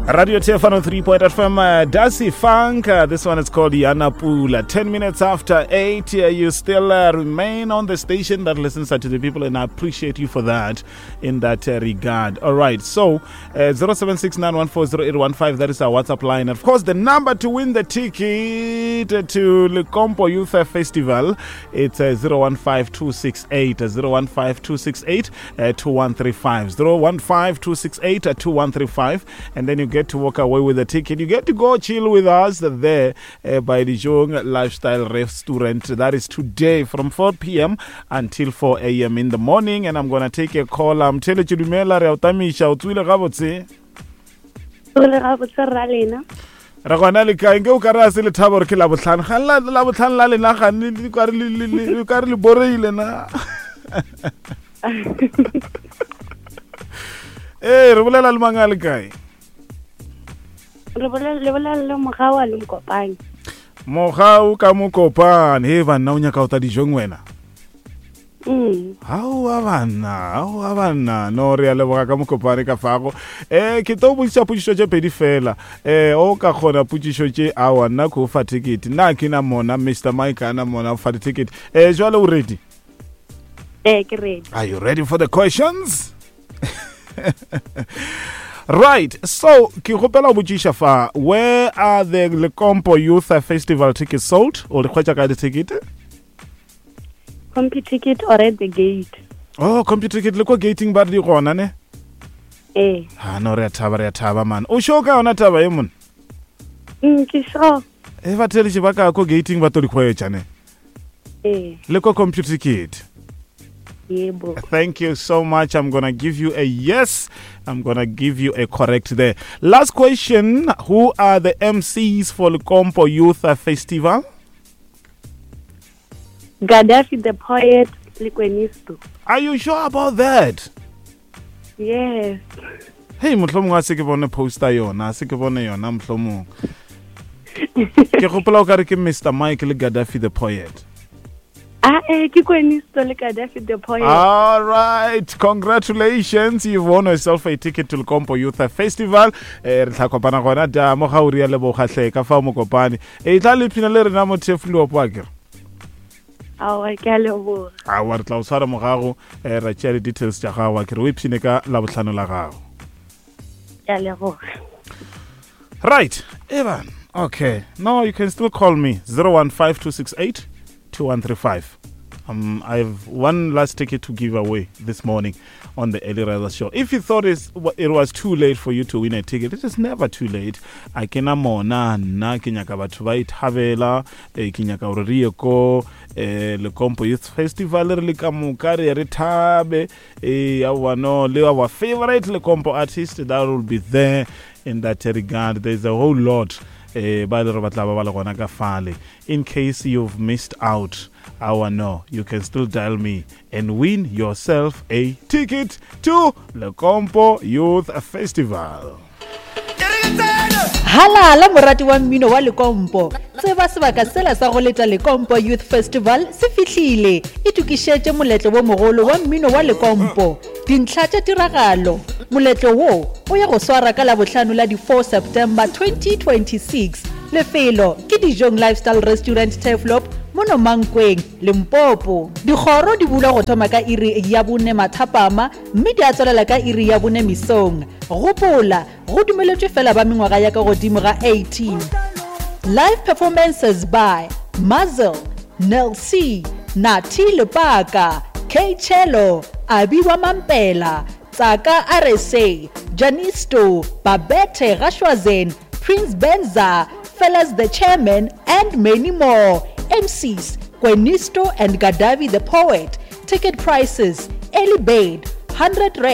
Radio TFN 3.FM, Dasi Funk. This one is called Yana Pula. 10 minutes after 8, you still remain on the station that listens to the people, and I appreciate you for that in that regard. All right, so 0769140815, that is our WhatsApp line. Of course, the number to win the ticket to Licompo Youth Festival, it's 015268 2135, 2135, and then you get to walk away with a ticket. You get to go chill with us there by the Jong Lifestyle Restaurant. That is today from 4 p.m. until 4 a.m. in the morning. And I'm going to take a call. I'm telling you, Dumela, Reutamisha, Utwile Gabotse. Ra gona le kae nke o ka ra se le thabo re ke la botlhano ga la botlhano la lena ga ne ka re le boreile na re bolela le mangale kae re bolela le mogao le mokopane mogao ka mokopane he bana o nyaka o ta dijong wena How avana no re le boga ka mokopane ka fago ke to botsa putsho tse pedi fela o ka gona putsho tse a wana go fa ticket na ke na mona Mr Mike ana mona fa ticket jwale o ready ke ready. Are you ready for the questions? Right, so ke gopela botsisha fa, where are the Licompo Youth Festival tickets sold? O le khwetsa ka di ticket? Computer ticket or at the gate. Oh, computer ticket le ko gating ba di gona ne? No re thaba man. O shoka ona taba e mon? Ke sure. Ba tele ba ka ko gating ba to di khwetsa ne? Le ko computer ticket. Thank you so much. I'm going to give you a yes. I'm going to give you a correct there. Last question. Who are the MCs for Licompo Youth Festival? Gaddafi the Poet, Likwenisto. Are you sure about that? Yes. Hey, motlhomo a se ke bone poster yona, se ke bone yona motlhomo. Ke gopola o ka re ke Mr Mike le Gaddafi the Poet. All right, congratulations, you've won yourself a ticket to Licompo Youth Festival. Re tla kopana gona da mo ga o ria le bo khatle ka fa mo kopane tla le phina le rena mo theflo wa ke re tla o tshwara mo gago ra tshele details tsa gago ke re o phine ka la botlhano la gago right Evan. Okay, no, you can still call me 015268 2135. I have one last ticket to give away this morning on the Early Riser Show. If you thought it was too late for you to win a ticket, it is never too late. I can mona na kinyaka batho ba ithabela kinyaka o re ko Licompo Youth Festival re ka moka re thabe our favorite Licompo artist that will be there in that regard. There's a whole lot. In case you've missed out, you can still dial me and win yourself a ticket to Licompo Youth Festival. Halala morati wa mmino wa Licompo. Tseba sebaka sela sa go leta Licompo Youth Festival se fihlile. E tukishetse moletlo bo mogolo wa mmino wa Licompo. Dintlha tsa tiragalo. Moletlo wo o ya go swara ka la botlhano la di 4 September 2026. Lefelo ke Dijong Lifestyle Restaurant Teflop mono Mankweng Limpopo. Digoro di bula go thoma ka iri ya bone mathapama mme di a tswelela ka iri ya bone misong. Gopola go dumeletswe fela ba mengwaga ya ka godimo ga 18. Live performances by Mazel, Nel C, Nati Lepaka, K Cello, Abiwa Mampela, Tsaka RSA, Janisto, Babette Rashwazen, Prince Benza, Fellas the Chairman, and many more. MCs, Kwenisto and Gaddafi the Poet. Ticket prices, early bird, 100 rand.